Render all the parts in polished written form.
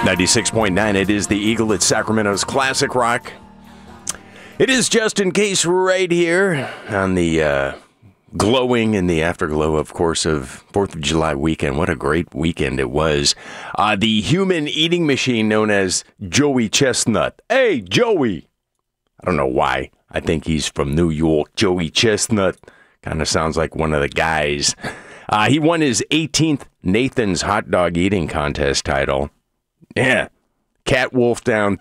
96.9, it is the Eagle. It's Sacramento's classic rock. It is Just In Case right here on the glowing in the afterglow, of course, of 4th of July weekend. What a great weekend it was. The human eating machine known as Joey Chestnut. Hey, Joey! I don't know why. I think he's from New York. Joey Chestnut kind of sounds like one of the guys. He won his 18th Nathan's Hot Dog Eating Contest title. Yeah. Cat wolfed down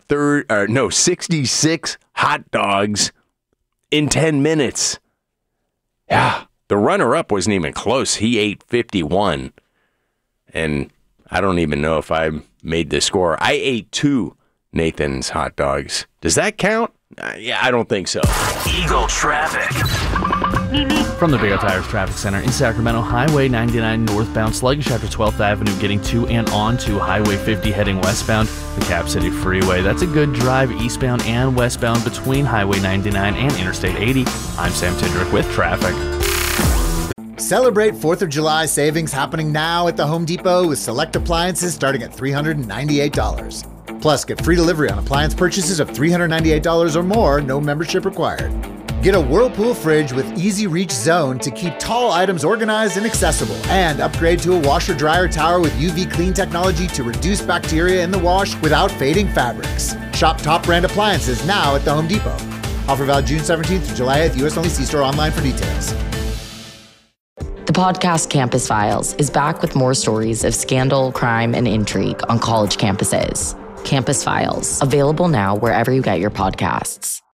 66 hot dogs in 10 minutes. Yeah. The runner-up wasn't even close. He ate 51. And I don't even know if I made the score. I ate 2 Nathan's hot dogs. Does that count? Yeah, I don't think so. Eagle traffic. From the Big O Tires Traffic Center in Sacramento, Highway 99 northbound, sluggish after 12th Avenue getting to and on to Highway 50 heading westbound. The Cap City Freeway, that's a good drive eastbound and westbound between Highway 99 and Interstate 80. I'm Sam Tindrick with traffic. Celebrate 4th of July savings happening now at the Home Depot with select appliances starting at $398. Plus, get free delivery on appliance purchases of $398 or more, no membership required. Get a Whirlpool fridge with Easy Reach Zone to keep tall items organized and accessible. And upgrade to a washer-dryer tower with UV clean technology to reduce bacteria in the wash without fading fabrics. Shop top brand appliances now at the Home Depot. Offer valid June 17th to July 8th, US only. See store online for details. The podcast Campus Files is back with more stories of scandal, crime, and intrigue on college campuses. Campus Files, available now wherever you get your podcasts.